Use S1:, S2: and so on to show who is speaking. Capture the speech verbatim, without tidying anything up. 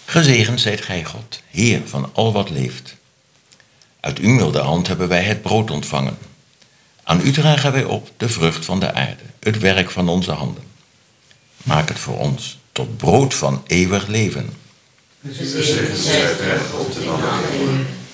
S1: Gezegend zijt gij God, Heer van al wat leeft. Uit uw milde hand hebben wij het brood ontvangen. Aan u dragen wij op de vrucht van de aarde, het werk van onze handen. Maak het voor ons tot brood van eeuwig leven.
S2: Gezegend zijt gij God en alle eeuwen.